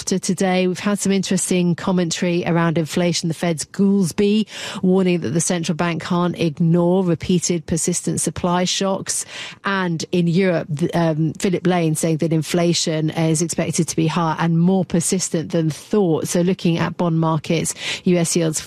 after today. We've had some interesting commentary around inflation. The Fed's Goolsbee warning that the central bank can't ignore repeated persistent supply shocks. And in Europe, Philip Lane saying that inflation is expected to be higher and more persistent than thought. So looking at bond markets, US yields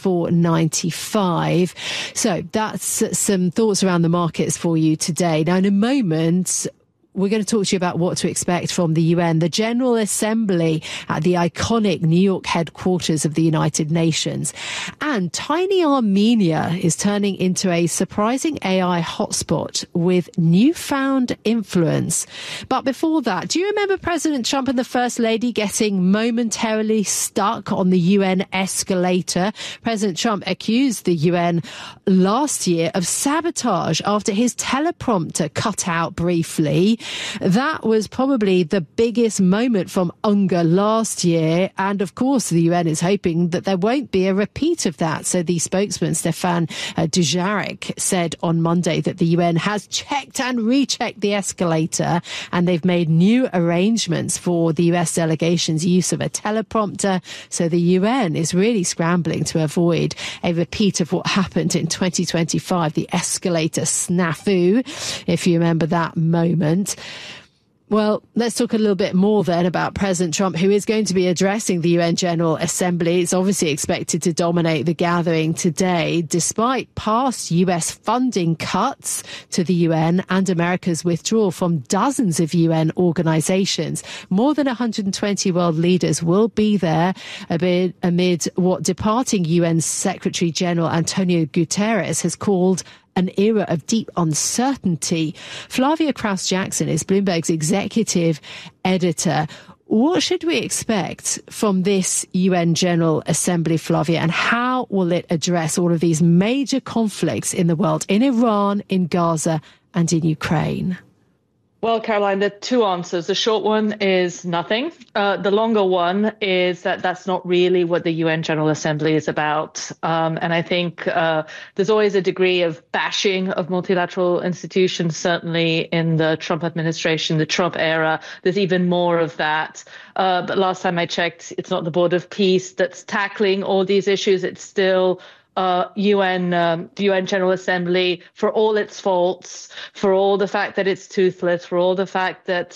4.95. So that's some thoughts around the markets for you today. Now, in a moment, we're going to talk to you about what to expect from the UN. The General Assembly at the iconic New York headquarters of the United Nations. And tiny Armenia is turning into a surprising AI hotspot with newfound influence. But before that, do you remember President Trump and the First Lady getting momentarily stuck on the UN escalator? President Trump accused the UN last year of sabotage after his teleprompter cut out briefly. That was probably the biggest moment from UNGA last year. And of course, the UN is hoping that there won't be a repeat of that. So the spokesman, Stefan Dujarric, said on Monday that the UN has checked and rechecked the escalator, and they've made new arrangements for the US delegation's use of a teleprompter. So the UN is really scrambling to avoid a repeat of what happened in 2025, the escalator snafu, if you remember that moment. Well, let's talk a little bit more then about President Trump, who is going to be addressing the UN General Assembly. It's obviously expected to dominate the gathering today, despite past US funding cuts to the UN and America's withdrawal from dozens of UN organizations. More than 120 world leaders will be there amid what departing UN Secretary General Antonio Guterres has called an era of deep uncertainty. Flavia Kraus-Jackson is Bloomberg's executive editor. What should we expect from this UN General Assembly, Flavia, and how will it address all of these major conflicts in the world, in Iran, in Gaza, and in Ukraine? Well, Caroline, there are two answers. The short one is nothing. The longer one is that that's not really what the UN General Assembly is about. And I think there's always a degree of bashing of multilateral institutions, certainly in the Trump administration, the Trump era. There's even more of that. But last time I checked, it's not the Board of Peace that's tackling all these issues. It's still the UN General Assembly, for all its faults, for all the fact that it's toothless, for all the fact that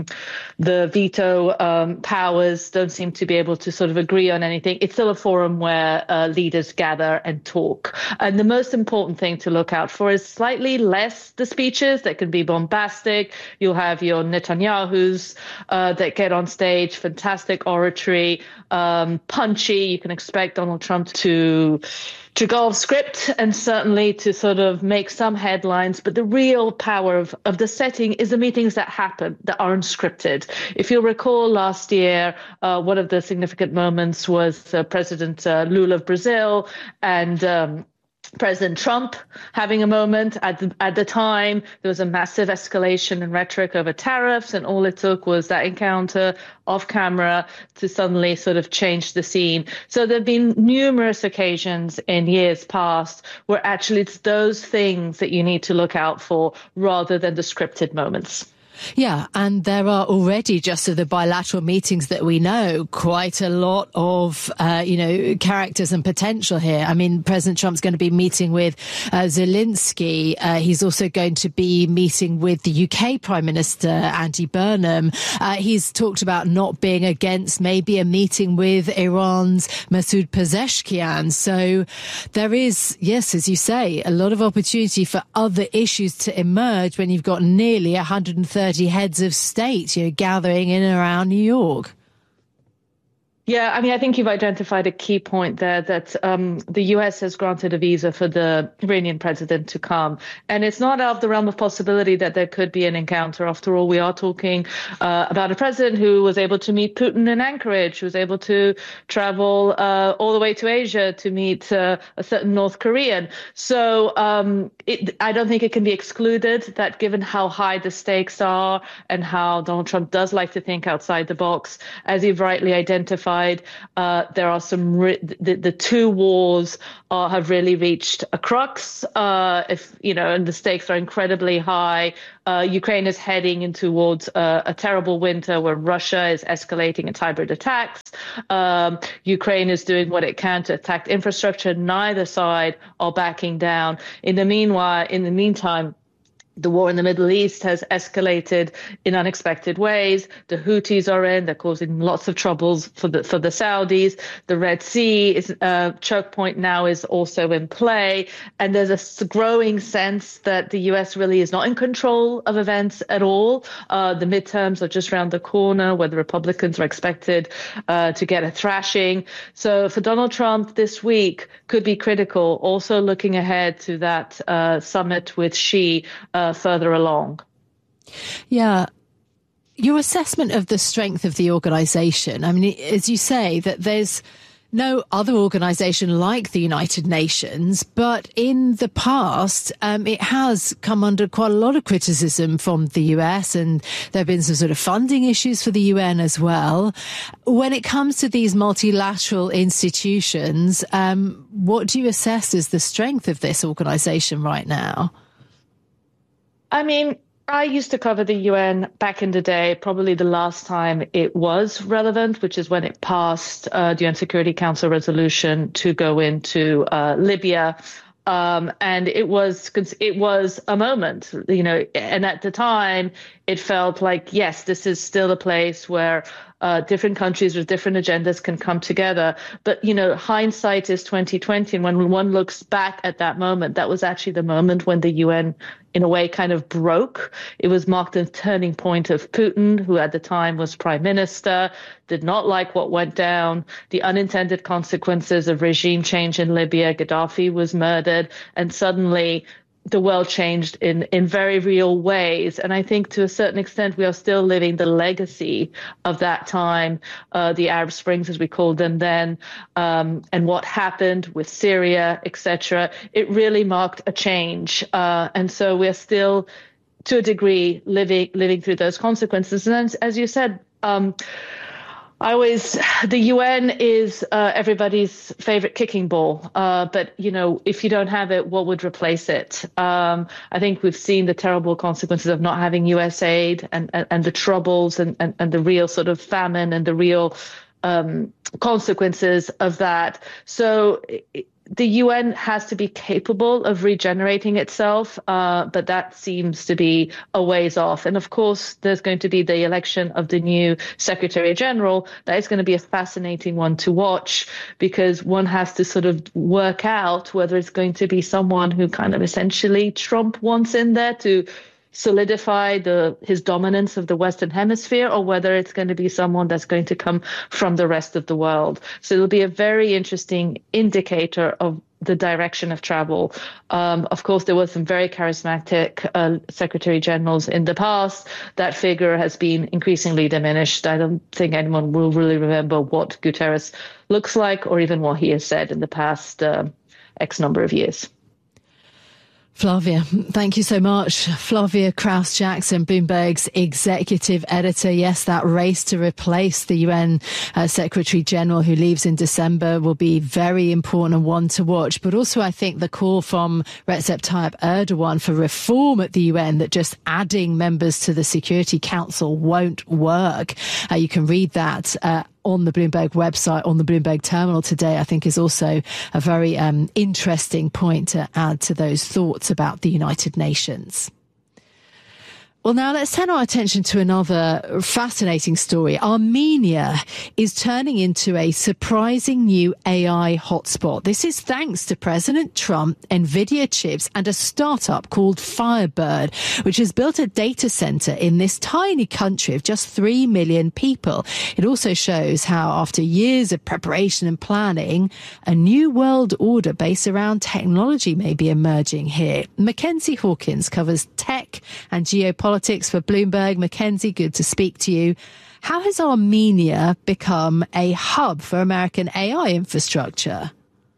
the veto powers don't seem to be able to sort of agree on anything. It's still a forum where leaders gather and talk. And the most important thing to look out for is slightly less the speeches that can be bombastic. You'll have your Netanyahus that get on stage, fantastic oratory, punchy. You can expect Donald Trump to go off script and certainly to sort of make some headlines. But the real power of the setting is the meetings that happen, that are unscripted. If you'll recall last year, one of the significant moments was President Lula of Brazil and President Trump having a moment. At the time, there was a massive escalation in rhetoric over tariffs, and all it took was that encounter off camera to suddenly sort of change the scene. So there have been numerous occasions in years past where actually it's those things that you need to look out for rather than the scripted moments. Yeah, and there are already, just of the bilateral meetings that we know, quite a lot of, characters and potential here. I mean, President Trump's going to be meeting with Zelensky. He's also going to be meeting with the UK Prime Minister, Andy Burnham. He's talked about not being against maybe a meeting with Iran's Masoud Pezeshkian. So there is, yes, as you say, a lot of opportunity for other issues to emerge when you've got nearly 130 heads of state, gathering in and around New York. Yeah, I mean, I think you've identified a key point there that the US has granted a visa for the Iranian president to come. And it's not out of the realm of possibility that there could be an encounter. After all, we are talking about a president who was able to meet Putin in Anchorage, who was able to travel all the way to Asia to meet a certain North Korean. So I don't think it can be excluded that given how high the stakes are and how Donald Trump does like to think outside the box, as you've rightly identified, solidified. There are some the two wars have really reached a crux. And the stakes are incredibly high. Ukraine is heading towards a terrible winter where Russia is escalating its hybrid attacks. Ukraine is doing what it can to attack infrastructure. Neither side are backing down. In the meantime, the war in the Middle East has escalated in unexpected ways. The Houthis are in; they're causing lots of troubles for the Saudis. The Red Sea choke point now is also in play, and there's a growing sense that the U.S. really is not in control of events at all. The midterms are just around the corner, where the Republicans are expected to get a thrashing. So for Donald Trump, this week could be critical. Also looking ahead to that summit with Xi. Further along. Yeah. Your assessment of the strength of the organization, I mean, as you say, that there's no other organization like the United Nations, but in the past, it has come under quite a lot of criticism from the US, and there have been some sort of funding issues for the UN as well. When it comes to these multilateral institutions, what do you assess as the strength of this organization right now? I mean, I used to cover the UN back in the day, probably the last time it was relevant, which is when it passed the UN Security Council resolution to go into Libya. And it was a moment, and at the time it felt like, yes, this is still a place where different countries with different agendas can come together. But, hindsight is 2020. And when one looks back at that moment, that was actually the moment when the UN, in a way, kind of broke. It was marked a turning point of Putin, who at the time was prime minister, did not like what went down, the unintended consequences of regime change in Libya. Gaddafi was murdered, and suddenly the world changed in very real ways. And I think to a certain extent, we are still living the legacy of that time, the Arab Springs, as we called them then, and what happened with Syria, etc. It really marked a change. And so we're still, to a degree, living through those consequences. And as you said, the UN is everybody's favorite kicking ball. But, if you don't have it, what would replace it? I think we've seen the terrible consequences of not having US aid and the troubles and the real sort of famine and the real consequences of that. So the UN has to be capable of regenerating itself, but that seems to be a ways off. And of course, there's going to be the election of the new Secretary General. That is going to be a fascinating one to watch, because one has to sort of work out whether it's going to be someone who kind of essentially Trump wants in there to solidify his dominance of the Western Hemisphere, or whether it's going to be someone that's going to come from the rest of the world. So it'll be a very interesting indicator of the direction of travel. Of course, there were some very charismatic secretary generals in the past. That figure has been increasingly diminished. I don't think anyone will really remember what Guterres looks like, or even what he has said in the past X number of years. Flavia, thank you so much. Flavia Kraus-Jackson, Bloomberg's executive editor. Yes, that race to replace the UN Secretary General who leaves in December will be very important and one to watch. But also, I think the call from Recep Tayyip Erdogan for reform at the UN, that just adding members to the Security Council won't work. You can read that on the Bloomberg website, on the Bloomberg terminal today, I think is also a very interesting point to add to those thoughts about the United Nations. Well, now let's turn our attention to another fascinating story. Armenia is turning into a surprising new AI hotspot. This is thanks to President Trump, NVIDIA chips, and a startup called Firebird, which has built a data center in this tiny country of just 3 million people. It also shows how, after years of preparation and planning, a new world order based around technology may be emerging here. Mackenzie Hawkins covers tech and geopolitics for Bloomberg. Mackenzie, good to speak to you. How has Armenia become a hub for American AI infrastructure?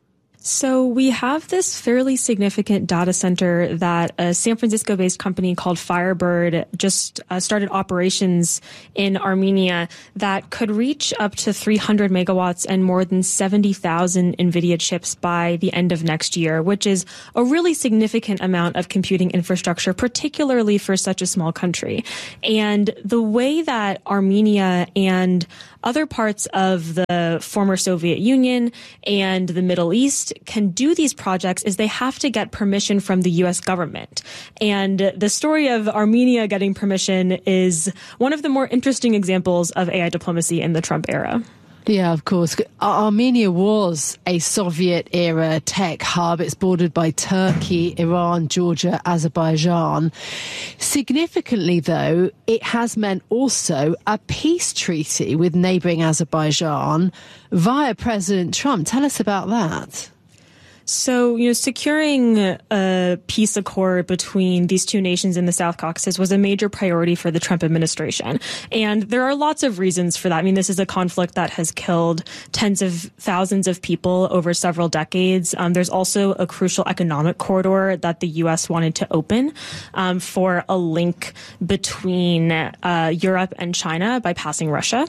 So we have this fairly significant data center that a San Francisco-based company called Firebird just started operations in Armenia that could reach up to 300 megawatts and more than 70,000 NVIDIA chips by the end of next year, which is a really significant amount of computing infrastructure, particularly for such a small country. And the way that Armenia and other parts of the former Soviet Union and the Middle East can do these projects is they have to get permission from the U.S. government. And the story of Armenia getting permission is one of the more interesting examples of AI diplomacy in the Trump era. Yeah, of course. Armenia was a Soviet-era tech hub. It's bordered by Turkey, Iran, Georgia, Azerbaijan. Significantly, though, it has meant also a peace treaty with neighbouring Azerbaijan via President Trump. Tell us about that. So, securing a peace accord between these two nations in the South Caucasus was a major priority for the Trump administration. And there are lots of reasons for that. I mean, this is a conflict that has killed tens of thousands of people over several decades. There's also a crucial economic corridor that the U.S. wanted to open for a link between Europe and China by passing Russia.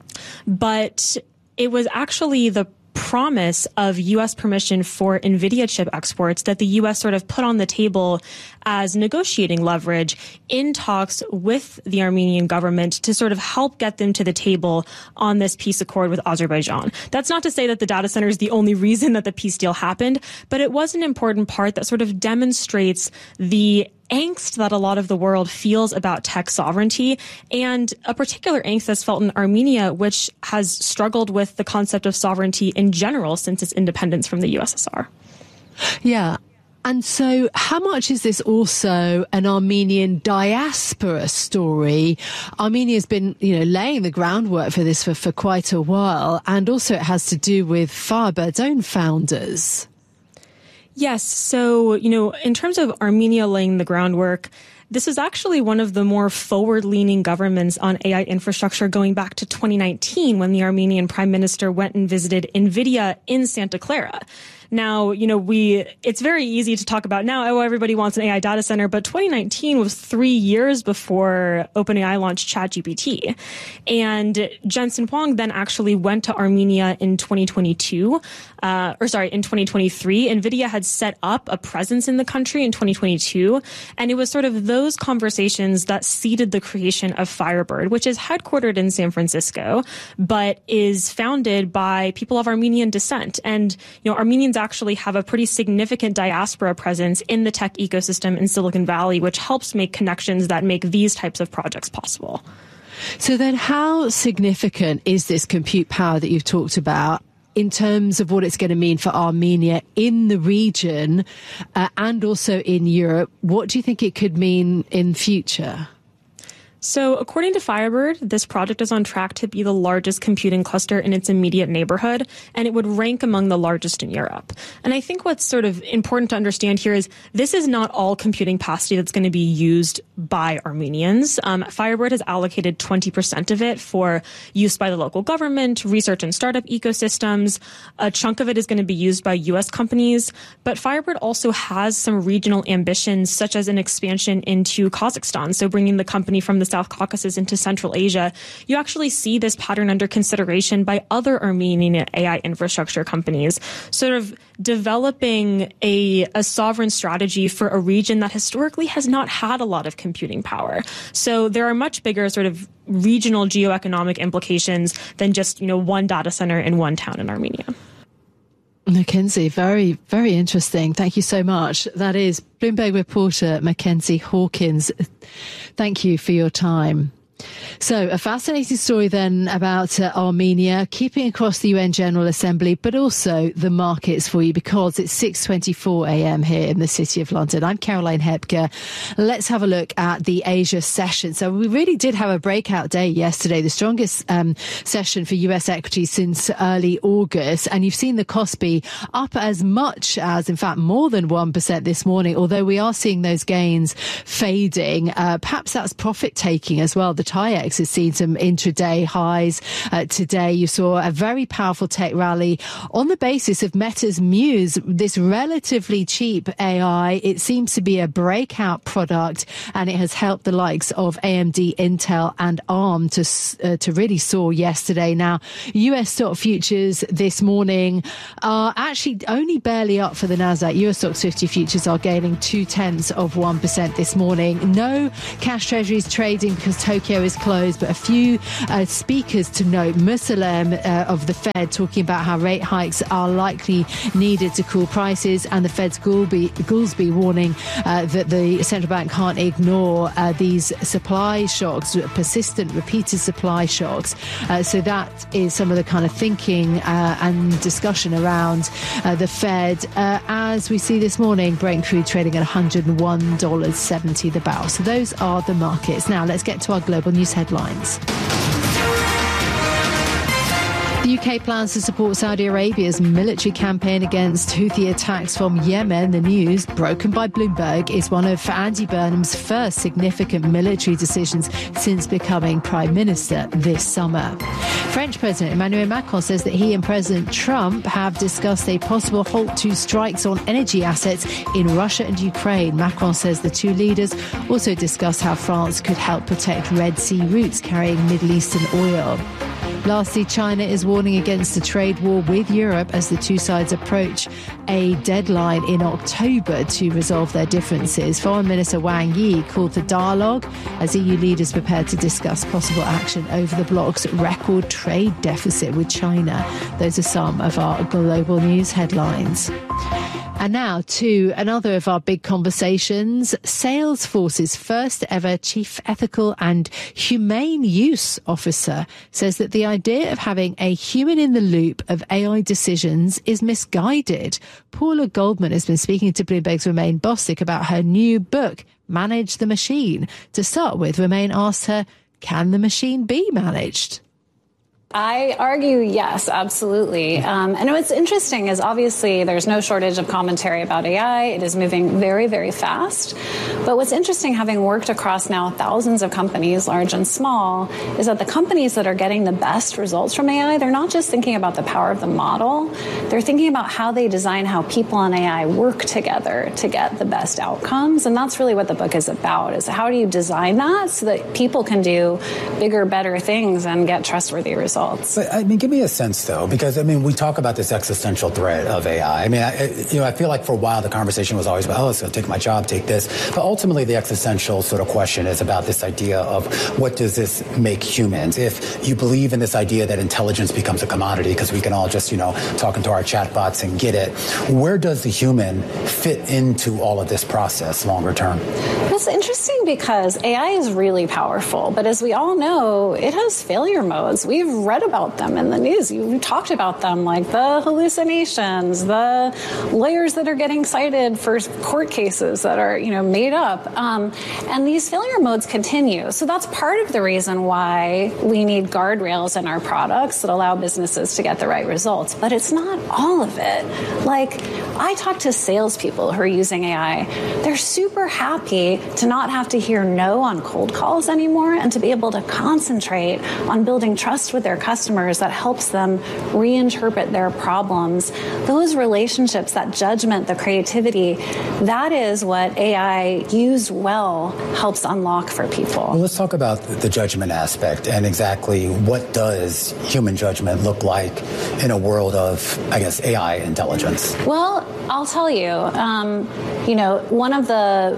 But it was actually the promise of U.S. permission for NVIDIA chip exports that the U.S. sort of put on the table as negotiating leverage in talks with the Armenian government to sort of help get them to the table on this peace accord with Azerbaijan. That's not to say that the data center is the only reason that the peace deal happened, but it was an important part that sort of demonstrates the angst that a lot of the world feels about tech sovereignty, and a particular angst that's felt in Armenia, which has struggled with the concept of sovereignty in general since its independence from the USSR. Yeah. And so how much is this also an Armenian diaspora story? Armenia has been, laying the groundwork for this for quite a while. And also it has to do with Firebird's own founders. Yes. So, in terms of Armenia laying the groundwork, this is actually one of the more forward-leaning governments on AI infrastructure going back to 2019 when the Armenian prime minister went and visited NVIDIA in Santa Clara. Now, it's very easy to talk about now, everybody wants an AI data center, but 2019 was 3 years before OpenAI launched ChatGPT. And Jensen Huang then actually went to Armenia in 2023. NVIDIA had set up a presence in the country in 2022. And it was sort of those conversations that seeded the creation of Firebird, which is headquartered in San Francisco, but is founded by people of Armenian descent. And, Armenians actually have a pretty significant diaspora presence in the tech ecosystem in Silicon Valley, which helps make connections that make these types of projects possible. So then how significant is this compute power that you've talked about in terms of what it's going to mean for Armenia in the region and also in Europe? What do you think it could mean in future? So according to Firebird, this project is on track to be the largest computing cluster in its immediate neighborhood, and it would rank among the largest in Europe. And I think what's sort of important to understand here is this is not all computing capacity that's going to be used by Armenians. Firebird has allocated 20% of it for use by the local government, research and startup ecosystems. A chunk of it is going to be used by U.S. companies. But Firebird also has some regional ambitions, such as an expansion into Kazakhstan, so bringing the company from the South Caucasus into Central Asia. You actually see this pattern under consideration by other Armenian AI infrastructure companies, sort of developing a sovereign strategy for a region that historically has not had a lot of computing power. So there are much bigger sort of regional geoeconomic implications than just, one data center in one town in Armenia. Mackenzie, very, very interesting. Thank you so much. That is Bloomberg reporter Mackenzie Hawkins. Thank you for your time. So a fascinating story then about Armenia, keeping across the UN General Assembly, but also the markets for you because it's 6:24 a.m. here in the City of London. I'm Caroline Hepker. Let's have a look at the Asia session. So we really did have a breakout day yesterday, the strongest session for US equities since early August. And you've seen the Kospi up as much as, in fact, more than 1% this morning, although we are seeing those gains fading. Perhaps that's profit taking as well. The the TAIEX has seen some intraday highs. Today, you saw a very powerful tech rally on the basis of Meta's Muse, this relatively cheap AI. It seems to be a breakout product, and it has helped the likes of AMD, Intel, and ARM to really soar yesterday. Now, US stock futures this morning are actually only barely up for the Nasdaq. US Stoxx 50 futures are gaining 0.2% this morning. No cash treasuries trading because Tokyo is closed, but a few speakers to note. Mussalem of the Fed talking about how rate hikes are likely needed to cool prices, and the Fed's Goolsbee warning that the central bank can't ignore these supply shocks, persistent, repeated supply shocks. So that is some of the kind of thinking and discussion around the Fed. As we see this morning, Brent crude trading at $101.70 the barrel. So those are the markets. Now let's get to our global news headlines. The UK plans to support Saudi Arabia's military campaign against Houthi attacks from Yemen. The news, broken by Bloomberg, is one of Andy Burnham's first significant military decisions since becoming Prime Minister this summer. French President Emmanuel Macron says that he and President Trump have discussed a possible halt to strikes on energy assets in Russia and Ukraine. Macron says the two leaders also discussed how France could help protect Red Sea routes carrying Middle Eastern oil. Lastly, China is warning against a trade war with Europe as the two sides approach a deadline in October to resolve their differences. Foreign Minister Wang Yi called for dialogue as EU leaders prepare to discuss possible action over the bloc's record trade deficit with China. Those are some of our global news headlines. And now to another of our big conversations. Salesforce's first ever Chief Ethical and Humane Use Officer says that the idea of having a human in the loop of AI decisions is misguided. Paula Goldman has been speaking to Bloomberg's Romaine Bostick about her new book, Manage the Machine. To start with, Romaine asked her, can the machine be managed? I argue yes, absolutely. And what's interesting is obviously there's no shortage of commentary about AI. It is moving very, very fast. But what's interesting, having worked across now thousands of companies, large and small, is that the companies that are getting the best results from AI, they're not just thinking about the power of the model. They're thinking about how they design how people and AI work together to get the best outcomes. And that's really what the book is about, is how do you design that so that people can do bigger, better things and get trustworthy results. But, I mean, give me a sense, though, because, I mean, we talk about this existential threat of AI. I mean, I feel like for a while the conversation was always about, oh, it's going to take my job, take this. But ultimately, the existential sort of question is about this idea of what does this make humans? If you believe in this idea that intelligence becomes a commodity because we can all just, talk into our chatbots and get it, where does the human fit into all of this process longer term? It's interesting because AI is really powerful, but as we all know, it has failure modes. We've read about them in the news. You talked about them, like the hallucinations, the lawyers that are getting cited for court cases that are, made up. And these failure modes continue. So that's part of the reason why we need guardrails in our products that allow businesses to get the right results. But it's not all of it. Like, I talk to salespeople who are using AI. They're super happy to not have to hear no on cold calls anymore and to be able to concentrate on building trust with their customers that helps them reinterpret their problems. Those relationships, that judgment, the creativity, that is what AI used well helps unlock for people. Well, let's talk about the judgment aspect and exactly what does human judgment look like in a world of, I guess, AI intelligence? Well, I'll tell you, one of the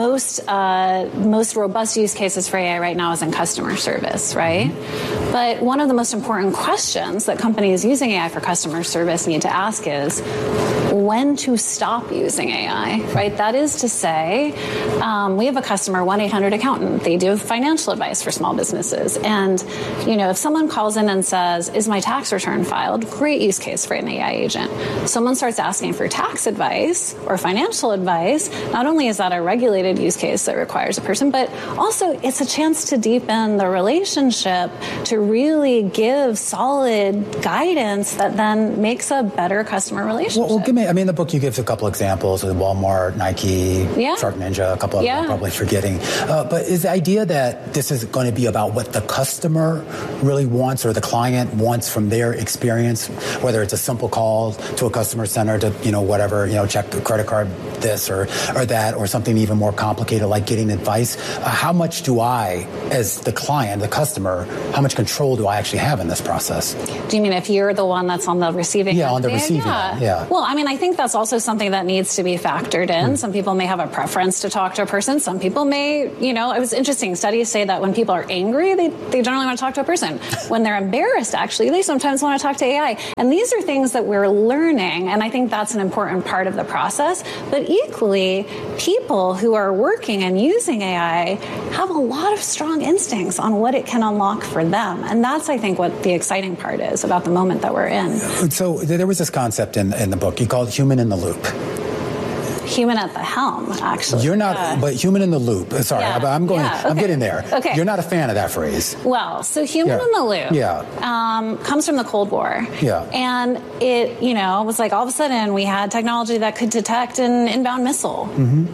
most robust use cases for AI right now is in customer service, right? Mm-hmm. But one of the most important questions that companies using AI for customer service need to ask is when to stop using AI, right? That is to say, we have a customer, 1-800-ACCOUNTANT. They do financial advice for small businesses. And, if someone calls in and says, is my tax return filed? Great use case for an AI agent. Someone starts asking for tax advice or financial advice. Not only is that a regulated use case that requires a person, but also it's a chance to deepen the relationship, to really give solid guidance that then makes a better customer relationship. Well, in the book you give a couple examples with Walmart, Nike, Shark Ninja, a couple of them I'm probably forgetting. But is the idea that this is going to be about what the customer really wants or the client wants from their experience, whether it's a simple call to a customer center to, check the credit card, this or that, or something even more complicated like getting advice? How much do I, as the client, the customer, how much control do I actually have in this process? Do you mean if you're the one that's on the receiving end? Yeah, on the receiving end, yeah. Well, I think that's also something that needs to be factored in. Some people may have a preference to talk to a person. Some people may, it was interesting. Studies say that when people are angry, they generally want to talk to a person. When they're embarrassed, actually, they sometimes want to talk to AI. And these are things that we're learning, and I think that's an important part of the process. But equally, people who are working and using AI have a lot of strong instincts on what it can unlock for them. And that's, I think, what the exciting part is about the moment that we're in. So there was this concept in the book you called human in the loop. Human at the helm, actually. You're not, but human in the loop. Sorry, I'm getting there. Okay. You're not a fan of that phrase. Well, so human in the loop comes from the Cold War. Yeah. And it, was like all of a sudden we had technology that could detect an inbound missile.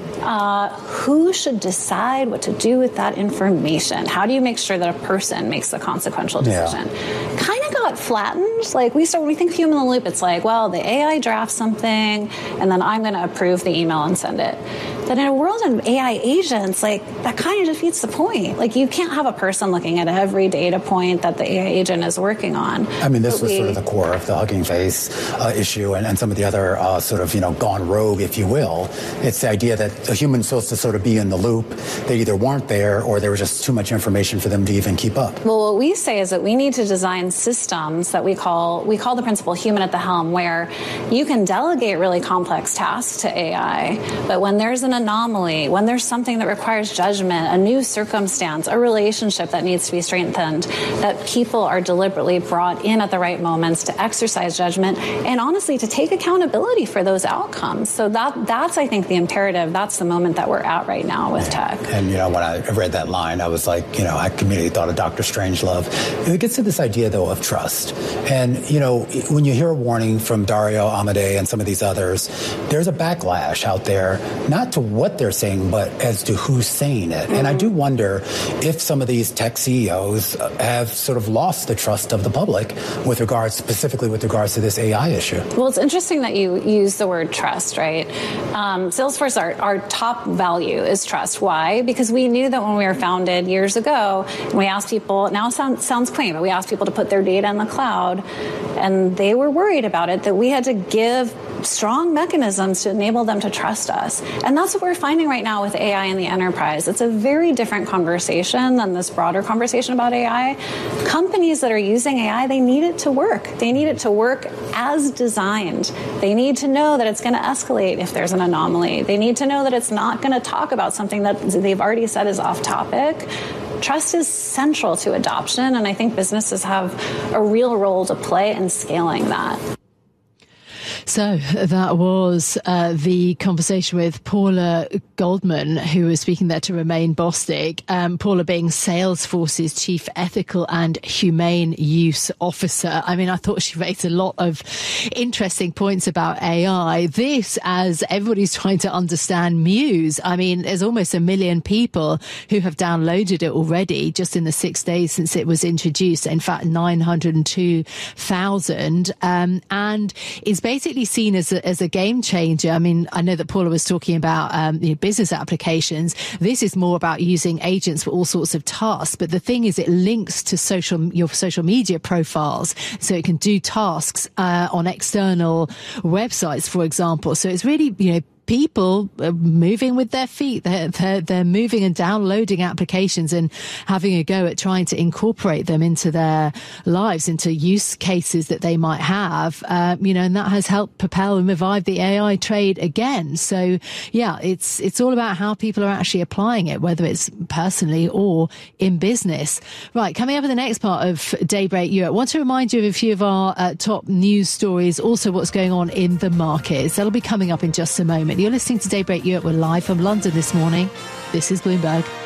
Who should decide what to do with that information? How do you make sure that a person makes the consequential decision? Kind of got flattened. Like when we think of human in the loop, it's like, well, the AI drafts something and then I'm going to approve the email and send it. Then in a world of AI agents, that kind of defeats the point. You can't have a person looking at every data point that the AI agent is working on. This was sort of the core of the Hugging Face issue and some of the other gone rogue, if you will. It's the idea that a human's supposed to sort of be in the loop. They either weren't there or there was just too much information for them to even keep up. Well, what we say is that we need to design systems that we call the principle human at the helm, where you can delegate really complex tasks to AI, but when there's an anomaly, when there's something that requires judgment, a new circumstance, a relationship that needs to be strengthened, that people are deliberately brought in at the right moments to exercise judgment and honestly to take accountability for those outcomes. So that's I think the imperative. That's the moment that we're at right now with tech. And when I read that line, I was like, I immediately thought of Dr. Strangelove. It gets to this idea though of trust. And when you hear a warning from Dario Amodei and some of these others, there's a backlash out there, not to what they're saying, but as to who's saying it. And I do wonder if some of these tech CEOs have sort of lost the trust of the public specifically with regards to this AI issue. Well, it's interesting that you use the word trust, right? Salesforce, our top value is trust. Why? Because we knew that when we were founded years ago, and we asked people, now it sounds quaint, but we asked people to put their data in the cloud, and they were worried about it, that we had to give strong mechanisms to enable them to trust us. And that's what we're finding right now with AI in the enterprise. It's a very different conversation than this broader conversation about AI. Companies that are using AI, they need it to work. They need it to work as designed. They need to know that it's going to escalate if there's an anomaly. They need to know that it's not going to talk about something that they've already said is off topic. Trust is central to adoption, and I think businesses have a real role to play in scaling that. So that was the conversation with Paula Goldman, who was speaking there to Romain Bostick. Paula being Salesforce's Chief Ethical and Humane Use Officer. I thought she raised a lot of interesting points about AI. This, as everybody's trying to understand Muse, there's almost 1 million people who have downloaded it already just in the 6 days since it was introduced. In fact, 902,000, and is basically seen as a game changer. I know that Paula was talking about business applications. This is more about using agents for all sorts of tasks. But the thing is, it links to your social media profiles, so it can do tasks on external websites, for example. So it's really, people moving with their feet. They're moving and downloading applications and having a go at trying to incorporate them into their lives, into use cases that they might have, and that has helped propel and revive the AI trade again. So yeah, it's all about how people are actually applying it, whether it's personally or in business. Right, coming up in the next part of Daybreak Europe, I want to remind you of a few of our top news stories, also what's going on in the markets. That'll be coming up in just a moment. You're listening to Daybreak Europe. We're live from London this morning. This is Bloomberg.